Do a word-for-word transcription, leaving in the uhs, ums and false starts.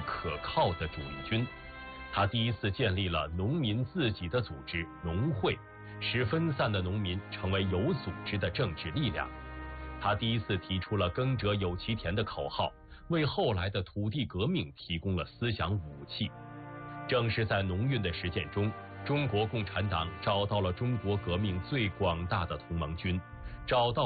可靠的主力军。他第一次建立了农民自己的组织农会，使分散的农民成为有组织的政治力量。他第一次提出了耕者有其田的口号，为后来的土地革命提供了思想武器。正是在农运的实践中，中国共产党找到了中国革命最广大的同盟军，找到